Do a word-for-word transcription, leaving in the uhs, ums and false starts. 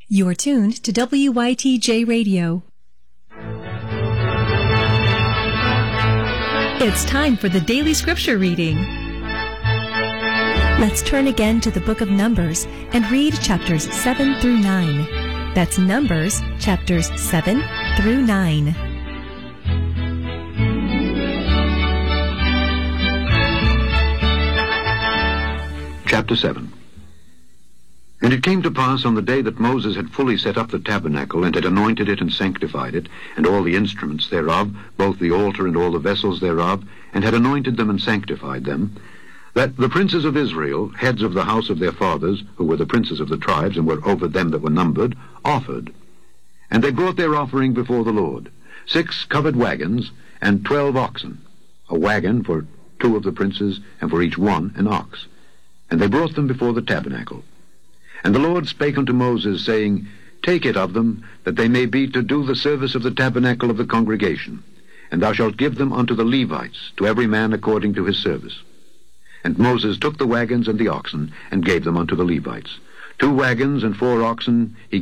You're tuned to W Y T J Radio. It's time for the Daily Scripture Reading. Let's turn again to the book of Numbers and read chapters seven through nine. That's Numbers, chapters seven through nine. Chapter seven. And it came to pass on the day that Moses had fully set up the tabernacle, and had anointed it and sanctified it, and all the instruments thereof, both the altar and all the vessels thereof, and had anointed them and sanctified them, that the princes of Israel, heads of the house of their fathers, who were the princes of the tribes, and were over them that were numbered, offered. And they brought their offering before the Lord, six covered wagons, and twelve oxen, a wagon for two of the princes, and for each one an ox. And they brought them before the tabernacle. And the Lord spake unto Moses, saying, Take it of them, that they may be to do the service of the tabernacle of the congregation. And thou shalt give them unto the Levites, to every man according to his service. And Moses took the wagons and the oxen, and gave them unto the Levites. Two wagons and four oxen he